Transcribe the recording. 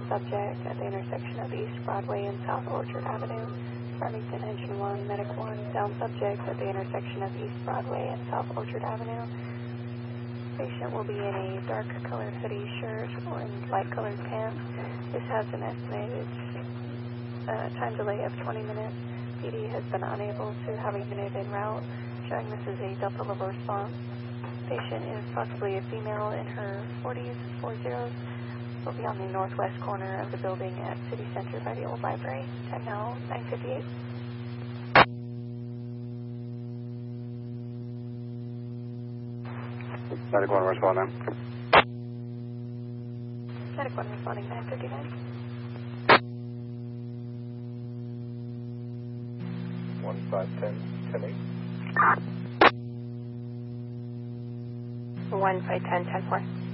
subject at the intersection of East Broadway and South Orchard Avenue. Farmington Engine 1, Medic 1, down subject at the intersection of East Broadway and South Orchard Avenue. Patient will be in a dark colored hoodie shirt and light colored pants. This has an estimated time delay of 20 minutes. PD has been unable to have a unit en route, showing this is a Delta level response. Patient is possibly a female in her 40s, 40s. Will be on the northwest corner of the building at City Center by the old library. Time now, 9:58. Medic 1 responding. Medic 1 responding, 9:59. 1510, 10-8. 1510, 10-4.